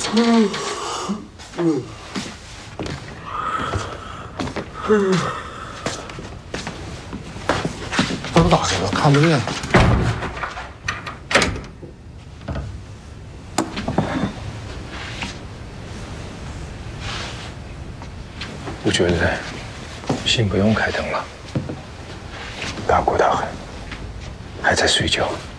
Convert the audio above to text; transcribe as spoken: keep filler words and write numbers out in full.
嗯嗯嗯，灯打开了，看不见。 我觉得先不用开灯了，大姑大汉还在睡觉。